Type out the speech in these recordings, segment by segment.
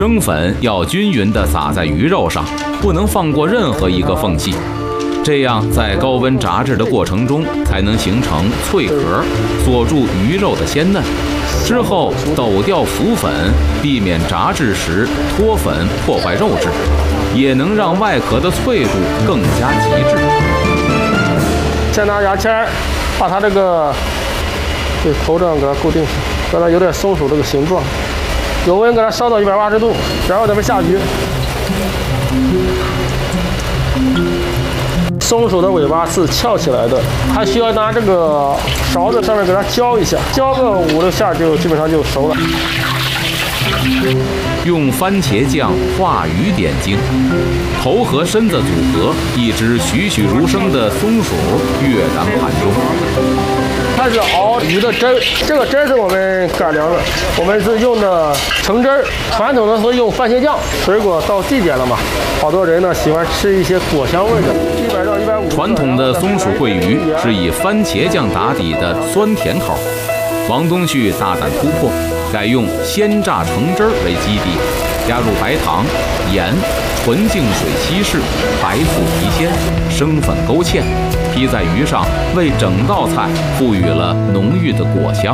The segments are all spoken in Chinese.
生粉要均匀地撒在鱼肉上，不能放过任何一个缝隙，这样在高温炸制的过程中才能形成脆壳，锁住鱼肉的鲜嫩。之后抖掉浮粉，避免炸制时脱粉破坏肉质，也能让外壳的脆度更加极致。 先拿牙签把它这个头这样给它固定上，让它有点松鼠这个形状。油温给它烧到180度，然后咱们下鱼。松鼠的尾巴是翘起来的，它需要拿这个勺子上面给它浇一下，浇个5、6下就基本上就熟了。 用番茄酱化鱼点睛，头和身子组合，一只栩栩如生的松鼠跃然盘中。 开始熬鱼的汁儿，这个汁儿是我们改良的，我们是用的橙汁儿，传统的是用番茄酱。水果到季节了嘛，好多人呢喜欢吃一些果香味的，100到150。 传统的松鼠桂鱼是以番茄酱打底的酸甜口，王东旭大胆突破，改用鲜榨橙汁为基底，加入白糖、盐、纯净水稀释、白醋提鲜、生粉勾芡，披在鱼上，为整道菜赋予了浓郁的果香。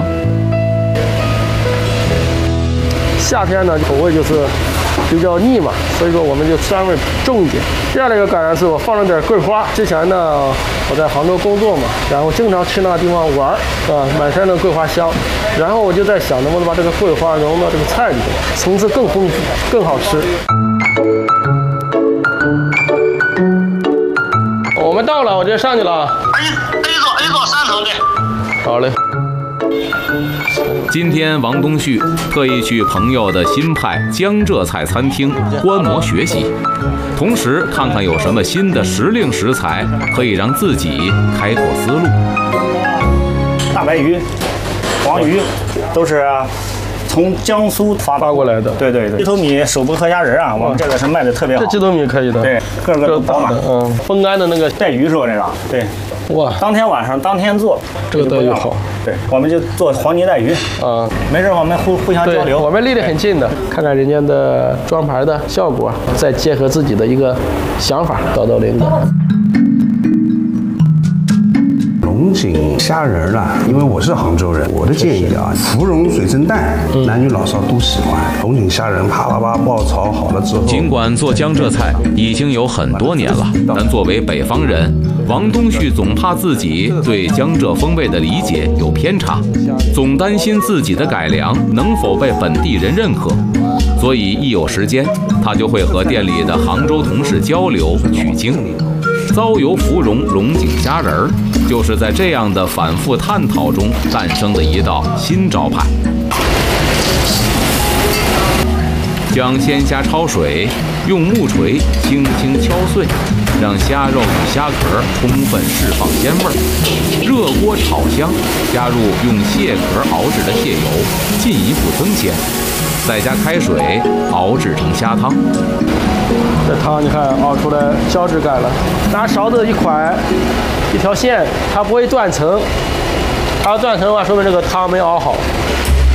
夏天呢，口味就是比较腻嘛，所以说我们就酸味重一点。第二个改良是我放了点桂花。之前呢，我在杭州工作嘛，然后经常去那个地方玩，满山的桂花香。然后我就在想，能不能把这个桂花融到这个菜里头，层次更丰富，更好吃。我们到了，我就上去了。 A 座3层的。 好嘞。 今天王东旭特意去朋友的新派江浙菜餐厅观摩学习，同时看看有什么新的时令食材可以让自己开拓思路。 大白鱼、黄鱼都是从江苏发过来的。对对对。 鸡头米、手剥壳虾仁啊，我们这个是卖的特别好。 这鸡头米可以的。 对，个个都饱满。 风干的那个带鱼肉那个。对。 哇！ 当天晚上当天做， 这个带鱼好。 对，我们就做黄泥带鱼。没事我们互相交流。 我们离得很近的，看看人家的装盘的效果，再结合自己的一个想法，找到灵感。 龙井虾仁呢，因为我是杭州人，我的建议芙蓉水蒸蛋，男女老少都喜欢。龙井虾仁啪啪啪爆炒好了之后， 尽管做江浙菜已经有很多年了，但作为北方人，王东旭总怕自己对江浙风味的理解有偏差，总担心自己的改良能否被本地人认可，所以一有时间，他就会和店里的杭州同事交流取经。糟油芙蓉龙井虾仁儿，就是在这样的反复探讨中诞生的一道新招牌。将鲜虾焯水，用木锤轻轻敲碎，让虾肉与虾壳充分释放鲜味儿。热锅炒香，加入用蟹壳熬制的蟹油，进一步增鲜。再加开水熬制成虾汤。 这汤你看熬出来胶质感了，拿勺子一㧟，一条线，它不会断层。它要断层的话，说明这个汤没熬好。